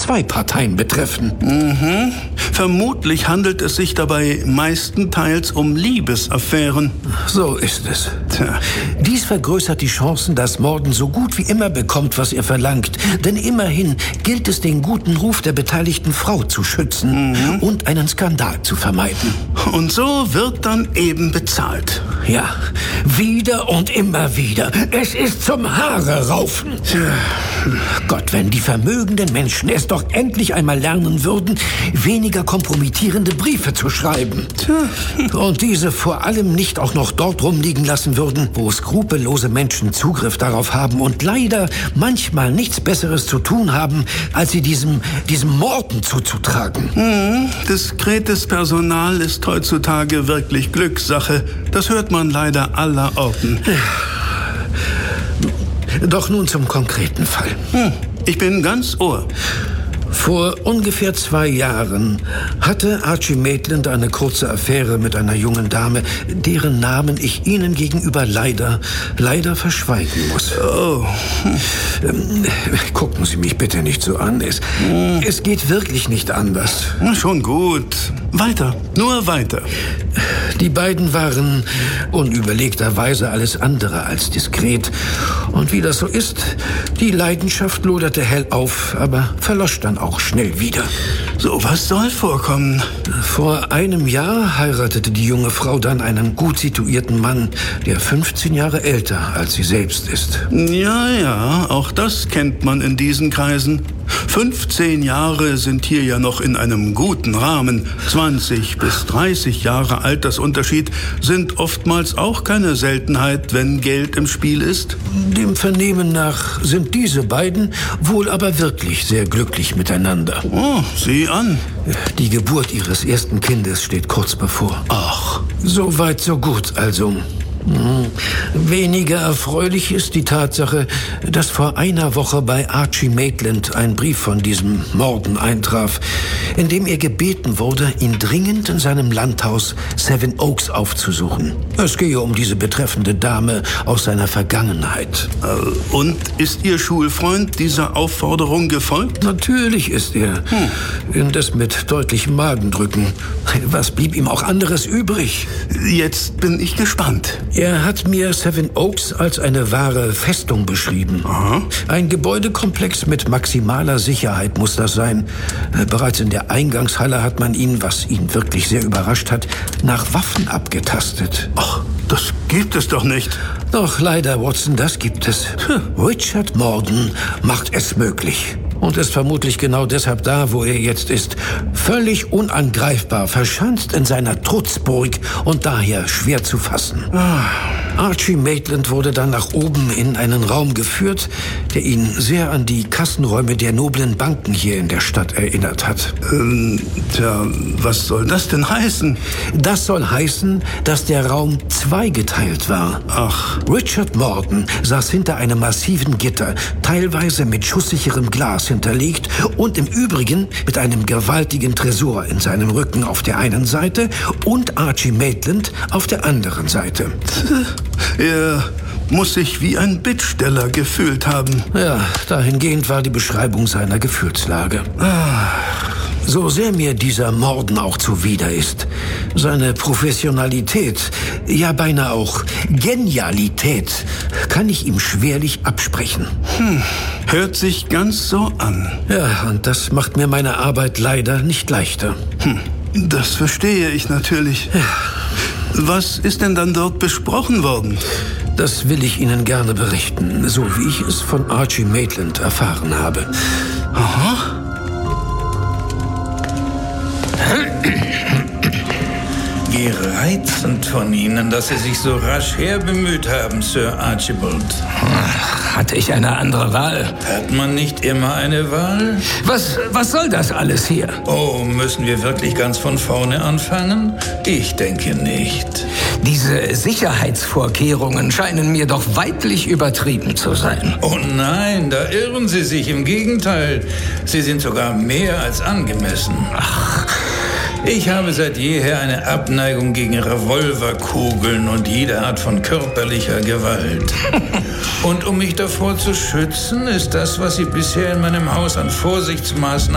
2 Parteien betreffen. Vermutlich handelt es sich dabei meistenteils um Liebesaffären. So ist es. Tja. Dies vergrößert die Chancen, dass Morden so gut wie immer bekommt, was er verlangt. Denn immerhin gilt es, den guten Ruf der beteiligten Frau zu schützen und einen Skandal zu vermeiden. Und so wird dann eben bezahlt. Ja, wieder und immer wieder. Es ist zum Haare raufen. Gott, wenn die vermögenden Menschen es doch endlich einmal lernen würden, weniger kompromittierende Briefe zu schreiben. Und diese vor allem nicht auch noch dort rumliegen lassen würden, wo skrupellose Menschen Zugriff darauf haben und leider manchmal nichts Besseres zu tun haben, als sie diesem Morden zuzutragen. Diskretes Personal ist heutzutage wirklich Glückssache. Das hört man leider allerorten. Doch nun zum konkreten Fall. Ich bin ganz Ohr. Vor ungefähr 2 Jahren hatte Archie Maitland eine kurze Affäre mit einer jungen Dame, deren Namen ich Ihnen gegenüber leider verschweigen muss. Oh. Gucken Sie mich bitte nicht so an. Es geht wirklich nicht anders. Schon gut. Weiter, nur weiter. Die beiden waren unüberlegterweise alles andere als diskret. Und wie das so ist, die Leidenschaft loderte hell auf, aber verlosch dann auch schnell wieder. So was soll vorkommen. Vor einem Jahr heiratete die junge Frau dann einen gut situierten Mann, der 15 Jahre älter als sie selbst ist. Ja, auch das kennt man in diesen Kreisen. 15 Jahre sind hier ja noch in einem guten Rahmen. 20 bis 30 Jahre Altersunterschied sind oftmals auch keine Seltenheit, wenn Geld im Spiel ist. Dem Vernehmen nach sind diese beiden wohl aber wirklich sehr glücklich miteinander. Oh, sieh an. Die Geburt ihres ersten Kindes steht kurz bevor. Ach. So weit, so gut also. Weniger erfreulich ist die Tatsache, dass vor einer Woche bei Archie Maitland ein Brief von diesem Morden eintraf, in dem er gebeten wurde, ihn dringend in seinem Landhaus Seven Oaks aufzusuchen. Es gehe um diese betreffende Dame aus seiner Vergangenheit. Und ist Ihr Schulfreund dieser Aufforderung gefolgt? Natürlich ist er. Indes mit deutlichem Magendrücken. Was blieb ihm auch anderes übrig? Jetzt bin ich gespannt. Er hat mir Seven Oaks als eine wahre Festung beschrieben. Ein Gebäudekomplex mit maximaler Sicherheit muss das sein. Bereits in der Eingangshalle hat man ihn, was ihn wirklich sehr überrascht hat, nach Waffen abgetastet. Ach, das gibt es doch nicht. Doch leider, Watson, das gibt es. Richard Morden macht es möglich. Und ist vermutlich genau deshalb da, wo er jetzt ist. Völlig unangreifbar, verschanzt in seiner Trutzburg und daher schwer zu fassen. Archie Maitland wurde dann nach oben in einen Raum geführt, der ihn sehr an die Kassenräume der noblen Banken hier in der Stadt erinnert hat. Was soll das denn heißen? Das soll heißen, dass der Raum zweigeteilt war. Ach. Richard Morden saß hinter einem massiven Gitter, teilweise mit schusssicherem Glas hinterlegt und im Übrigen mit einem gewaltigen Tresor in seinem Rücken auf der einen Seite und Archie Maitland auf der anderen Seite. Er muss sich wie ein Bittsteller gefühlt haben. Ja, dahingehend war die Beschreibung seiner Gefühlslage. So sehr mir dieser Morden auch zuwider ist, seine Professionalität, ja beinahe auch Genialität, kann ich ihm schwerlich absprechen. Hört sich ganz so an. Ja, und das macht mir meine Arbeit leider nicht leichter. Das verstehe ich natürlich. Ja. Was ist denn dann dort besprochen worden? Das will ich Ihnen gerne berichten, so wie ich es von Archie Maitland erfahren habe. Aha. Wie reizend von Ihnen, dass Sie sich so rasch herbemüht haben, Sir Archibald. Hatte ich eine andere Wahl? Hat man nicht immer eine Wahl? Was soll das alles hier? Oh, müssen wir wirklich ganz von vorne anfangen? Ich denke nicht. Diese Sicherheitsvorkehrungen scheinen mir doch weidlich übertrieben zu sein. Oh nein, da irren Sie sich. Im Gegenteil, sie sind sogar mehr als angemessen. Ich habe seit jeher eine Abneigung gegen Revolverkugeln und jede Art von körperlicher Gewalt. Und um mich davor zu schützen, ist das, was Sie bisher in meinem Haus an Vorsichtsmaßnahmen